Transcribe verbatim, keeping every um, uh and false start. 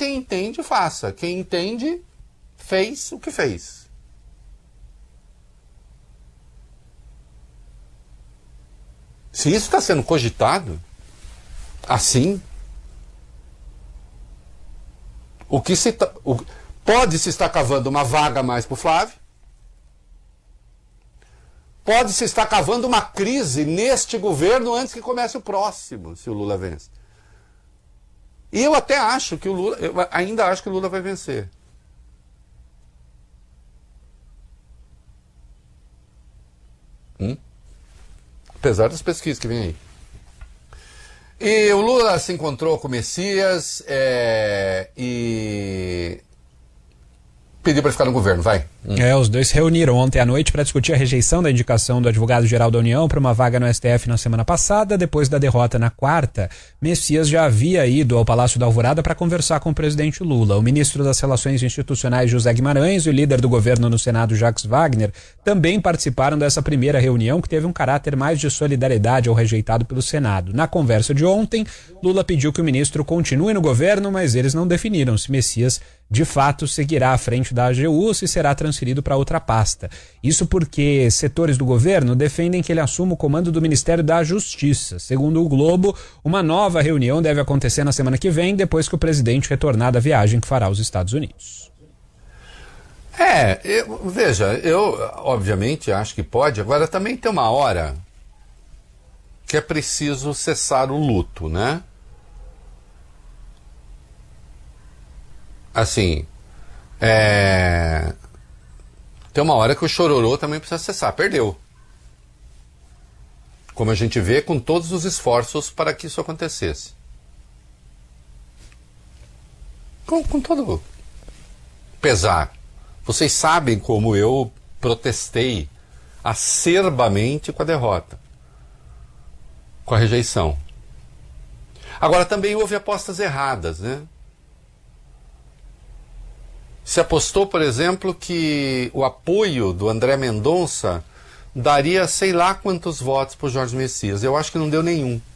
quem entende, faça. Quem entende, fez o que fez. Se isso está sendo cogitado, assim, o que se tá, o, pode se estar cavando uma vaga a mais para o Flávio, pode se estar cavando uma crise neste governo antes que comece o próximo, se o Lula vence. E eu até acho que o Lula, eu ainda acho que o Lula vai vencer. Hum? Apesar das pesquisas que vem aí. E o Lula se encontrou com o Messias é, e pediu para ficar no governo, vai. Hum. É, os dois se reuniram ontem à noite para discutir a rejeição da indicação do advogado-geral da União para uma vaga no S T F na semana passada. Depois da derrota na quarta, Messias já havia ido ao Palácio da Alvorada para conversar com o presidente Lula. O ministro das Relações Institucionais, José Guimarães, e o líder do governo no Senado, Jacques Wagner, também participaram dessa primeira reunião, que teve um caráter mais de solidariedade ao rejeitado pelo Senado. Na conversa de ontem, Lula pediu que o ministro continue no governo, mas eles não definiram se Messias de fato seguirá à frente da A G U ou se será transferido para outra pasta. Isso porque setores do governo defendem que ele assuma o comando do Ministério da Justiça. Segundo o Globo, uma nova reunião deve acontecer na semana que vem, depois que o presidente retornar da viagem que fará aos Estados Unidos. É, eu, veja, eu obviamente acho que pode, agora também tem uma hora que é preciso cessar o luto, né? Assim, é... tem uma hora que o chororô também precisa cessar, perdeu. Como a gente vê com todos os esforços para que isso acontecesse. Com, com todo pesar. Vocês sabem como eu protestei acerbamente com a derrota, com a rejeição. Agora também houve apostas erradas, né? Se apostou, por exemplo, que o apoio do André Mendonça daria sei lá quantos votos para o Jorge Messias. Eu acho que não deu nenhum.